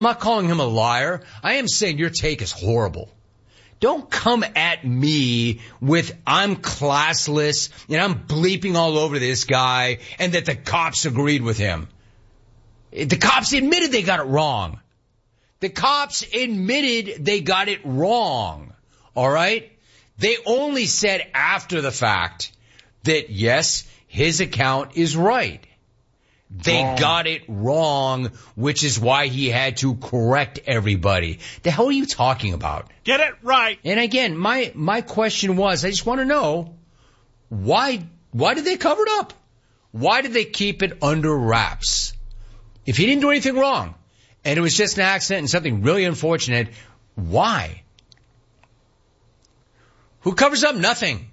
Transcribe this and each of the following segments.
I'm not calling him a liar. I am saying your take is horrible. Don't come at me with I'm classless and I'm bleeping all over this guy and that the cops agreed with him. The cops admitted they got it wrong. The cops admitted they got it wrong. All right? They only said after the fact that, yes, his account is right. They got it wrong, which is why he had to correct everybody. The hell are you talking about? Get it right. And again, my question was, I just want to know, why did they cover it up? Why did they keep it under wraps? If he didn't do anything wrong, and it was just an accident and something really unfortunate, why? Who covers up nothing?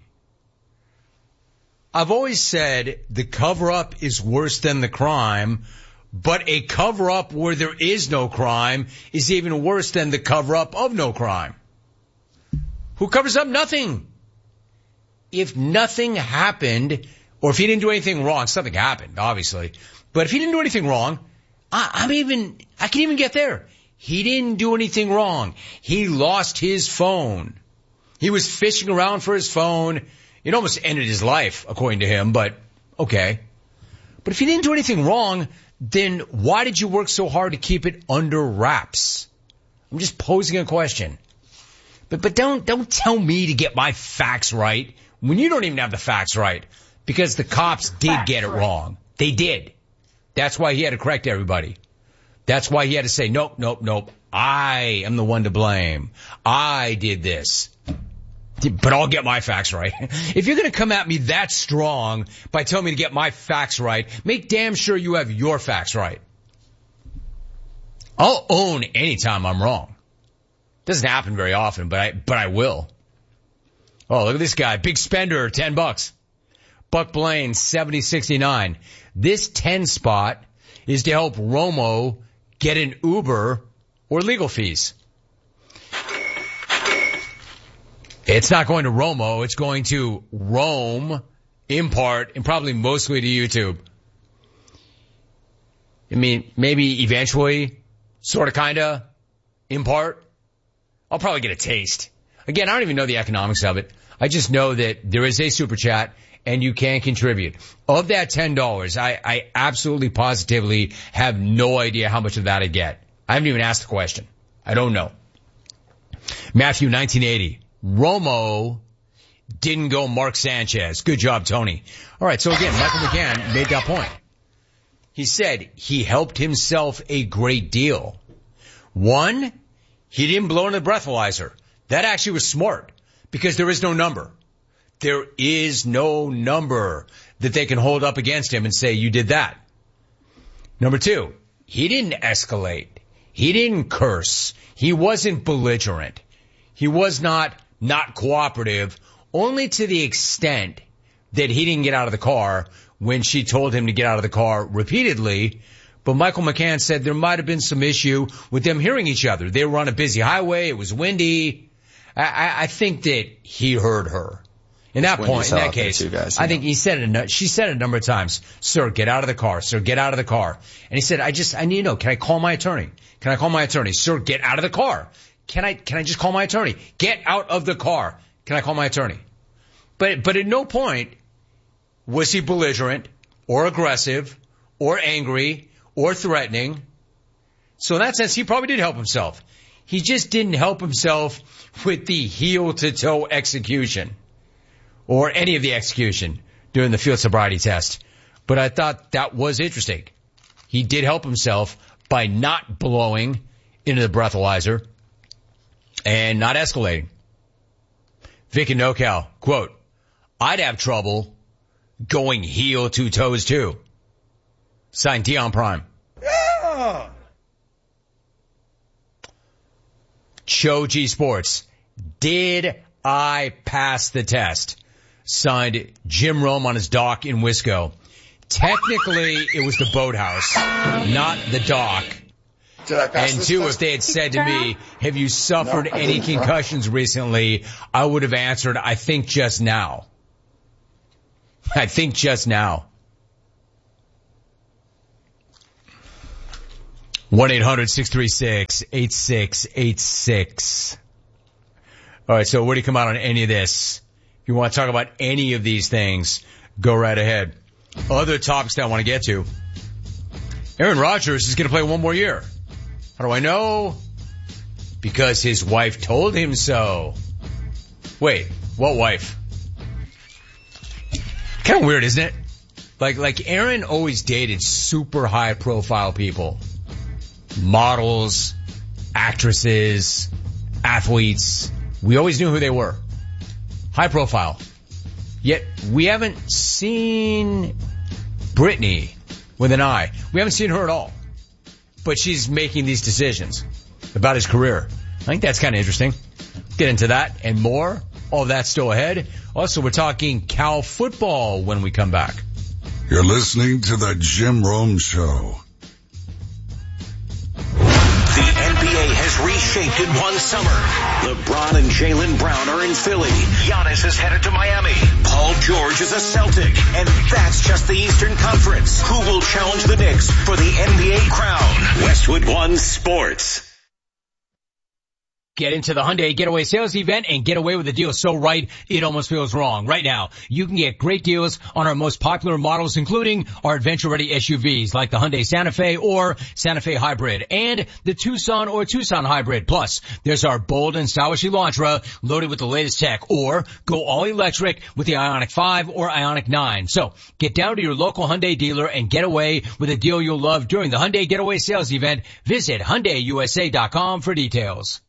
I've always said the cover-up is worse than the crime, but a cover-up where there is no crime is even worse than the cover-up of no crime. Who covers up nothing? If nothing happened, or if he didn't do anything wrong, something happened, obviously, but if he didn't do anything wrong, I can even get there. He didn't do anything wrong. He lost his phone. He was fishing around for his phone. It almost ended his life, according to him, but okay. But if he didn't do anything wrong, then why did you work so hard to keep it under wraps? I'm just posing a question. But don't tell me to get my facts right when you don't even have the facts right, because the cops did get it wrong. They did. That's why he had to correct everybody. That's why he had to say, nope. I am the one to blame. I did this. But I'll get my facts right. If you're going to come at me that strong by telling me to get my facts right, make damn sure you have your facts right. I'll own any time I'm wrong. Doesn't happen very often, but I will. Oh, look at this guy. Big spender, $10. Buck Blaine, 7069. This 10 spot is to help Romo get an Uber or legal fees. It's not going to Romo. It's going to Rome, in part, and probably mostly to YouTube. I mean, maybe eventually, sort of, kind of, in part. I'll probably get a taste. Again, I don't even know the economics of it. I just know that there is a super chat and you can contribute. Of that $10, I absolutely positively have no idea how much of that I get. I haven't even asked the question. I don't know. Matthew, 1980. Romo didn't go Mark Sanchez. Good job, Tony. All right, so again, Michael McCann made that point. He said he helped himself a great deal. One, he didn't blow in the breathalyzer. That actually was smart because there is no number. There is no number that they can hold up against him and say, you did that. Number two, he didn't escalate. He didn't curse. He wasn't belligerent. He was not cooperative, only to the extent that he didn't get out of the car when she told him to get out of the car repeatedly. But Michael McCann said there might have been some issue with them hearing each other. They were on a busy highway. It was windy. I think that he heard her. In that point, in that case, I think she said it a number of times. Sir, get out of the car. Sir, get out of the car. And he said, I need to know, can I call my attorney? Can I call my attorney? Sir, get out of the car. Can I just call my attorney? Get out of the car. Can I call my attorney? But at no point was he belligerent or aggressive or angry or threatening. So in that sense, he probably did help himself. He just didn't help himself with the heel to toe execution or any of the execution during the field sobriety test. But I thought that was interesting. He did help himself by not blowing into the breathalyzer and not escalating. Vic and NoCal, quote, I'd have trouble going heel to toes too. Signed Dion Prime. Yeah. Cho-G Sports. Did I pass the test? Signed Jim Rome on his dock in Wisco. Technically, it was the boathouse, not the dock. And two, if they had said to me, have you suffered any concussions recently? I would have answered, I think just now. I think just now. 1-800-636-8686. All right, so where do you come out on any of this? If you want to talk about any of these things, go right ahead. Other topics that I want to get to. Aaron Rodgers is going to play one more year. How do I know? Because his wife told him so. Wait, what wife? Kind of weird, isn't it? Like Aaron always dated super high profile people. Models, actresses, athletes. We always knew who they were. High profile. Yet we haven't seen Brittany with an I. We haven't seen her at all. But she's making these decisions about his career. I think that's kind of interesting. Get into that and more. All that's still ahead. Also, we're talking Cal football when we come back. You're listening to the Jim Rome Show. The NBA has reshaped in one summer. LeBron and Jaylen Brown are in Philly. Giannis is headed to Miami. Paul George is a Celtic. And that's just the Eastern Conference. Who will challenge the Knicks for the NBA crown? Westwood One Sports. Get into the Hyundai Getaway Sales Event and get away with a deal so right, it almost feels wrong. Right now, you can get great deals on our most popular models, including our adventure-ready SUVs like the Hyundai Santa Fe or Santa Fe Hybrid and the Tucson or Tucson Hybrid. Plus, there's our bold and stylish Elantra loaded with the latest tech, or go all electric with the Ioniq 5 or Ioniq 9. So, get down to your local Hyundai dealer and get away with a deal you'll love during the Hyundai Getaway Sales Event. Visit HyundaiUSA.com for details.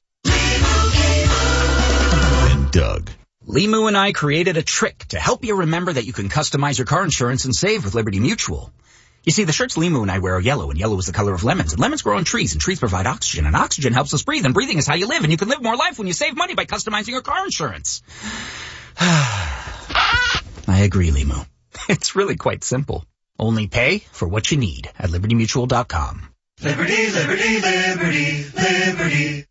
And Doug. Limu and I created a trick to help you remember that you can customize your car insurance and save with Liberty Mutual. You see, the shirts Limu and I wear are yellow, and yellow is the color of lemons, and lemons grow on trees, and trees provide oxygen, and oxygen helps us breathe, and breathing is how you live, and you can live more life when you save money by customizing your car insurance. I agree, Limu. It's really quite simple. Only pay for what you need at LibertyMutual.com. Liberty, liberty, liberty, liberty.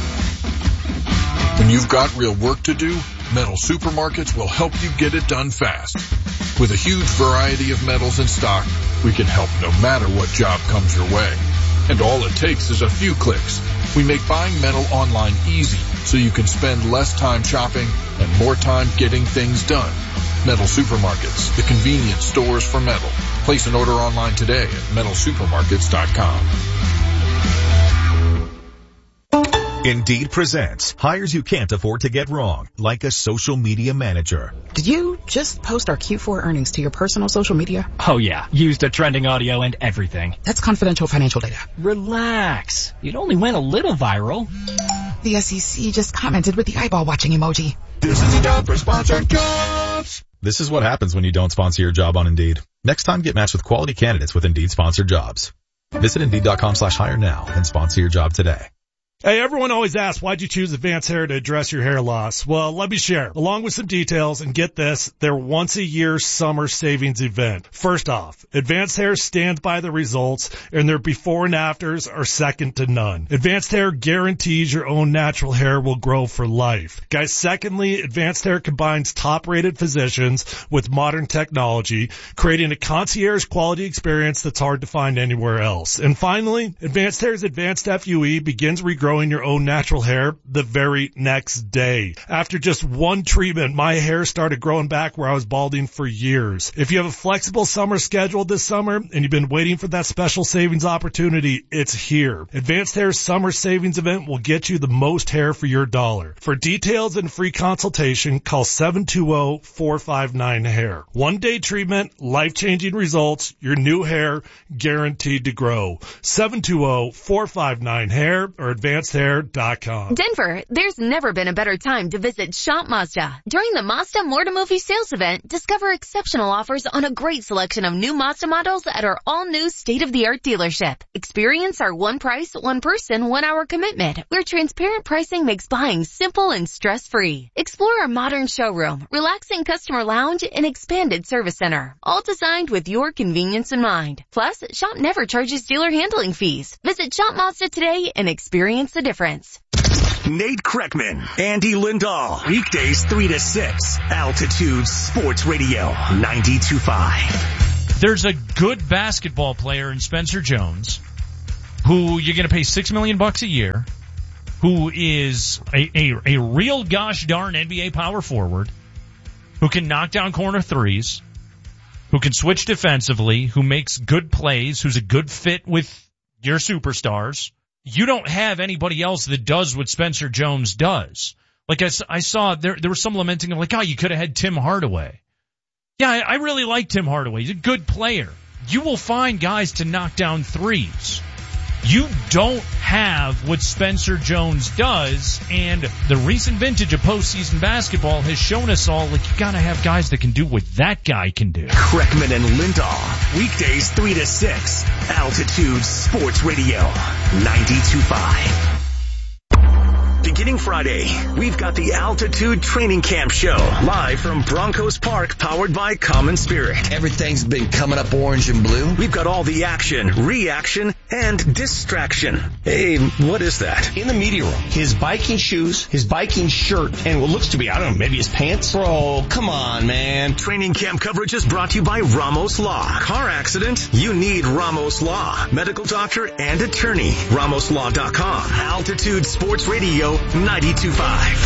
When you've got real work to do, Metal Supermarkets will help you get it done fast. With a huge variety of metals in stock, we can help no matter what job comes your way. And all it takes is a few clicks. We make buying metal online easy, so you can spend less time shopping and more time getting things done. Metal Supermarkets, the convenience stores for metal. Place an order online today at metalsupermarkets.com. Indeed presents hires you can't afford to get wrong, like a social media manager. Did you just post our Q4 earnings to your personal social media? Oh yeah, used a trending audio and everything. That's confidential financial data. Relax. It only went a little viral. The SEC just commented with the eyeball watching emoji. This is time for sponsored jobs. This is what happens when you don't sponsor your job on Indeed. Next time, get matched with quality candidates with Indeed sponsored jobs. Visit Indeed.com/hire now and sponsor your job today. Hey, everyone always asks, why'd you choose Advanced Hair to address your hair loss? Well, let me share. Along with some details, and get this, their once-a-year summer savings event. First off, Advanced Hair stands by the results, and their before and afters are second to none. Advanced Hair guarantees your own natural hair will grow for life. Guys, secondly, Advanced Hair combines top-rated physicians with modern technology, creating a concierge quality experience that's hard to find anywhere else. And finally, Advanced Hair's Advanced FUE begins regrowing your own natural hair the very next day. After just one treatment, my hair started growing back where I was balding for years. If you have a flexible summer schedule this summer and you've been waiting for that special savings opportunity, it's here. Advanced Hair's summer savings event will get you the most hair for your dollar. For details and free consultation, call 720-459-HAIR. One-day treatment, life-changing results, your new hair guaranteed to grow. 720-459-HAIR or advancedhair.com. Denver, there's never been a better time to visit Shop Mazda. During the Mazda More to Movie sales event, discover exceptional offers on a great selection of new Mazda models at our all-new state-of-the-art dealership. Experience our one price, one person, 1 hour commitment, where transparent pricing makes buying simple and stress-free. Explore our modern showroom, relaxing customer lounge, and expanded service center, all designed with your convenience in mind. Plus, Shop never charges dealer handling fees. Visit Shop Mazda today and experience the difference. Nate Kreckman, Andy Lindahl, weekdays 3 to 6, Altitude Sports Radio 92.5. There's a good basketball player in Spencer Jones. who you're going to pay $6 million a year, who is a real gosh darn NBA power forward, who can knock down corner threes, who can switch defensively, who makes good plays, who's a good fit with your superstars. You don't have anybody else that does what Spencer Jones does. Like I saw there was some lamenting of like, oh, you could have had Tim Hardaway. Yeah, I really like Tim Hardaway. He's a good player. You will find guys to knock down threes. You don't have what Spencer Jones does, and the recent vintage of postseason basketball has shown us all, like, you gotta have guys that can do what that guy can do. Kreckman and Lindahl, weekdays 3 to 6, Altitude Sports Radio, 92.5. Beginning Friday, we've got the Altitude Training Camp Show, live from Broncos Park, powered by Common Spirit. Everything's been coming up orange and blue. We've got all the action, reaction, and distraction. Hey, what is that? In the media room, his biking shoes, his biking shirt, and what looks to be, I don't know, maybe his pants? Bro, come on, man. Training camp coverage is brought to you by Ramos Law. Car accident? You need Ramos Law. Medical doctor and attorney. RamosLaw.com. Altitude Sports Radio 92.5.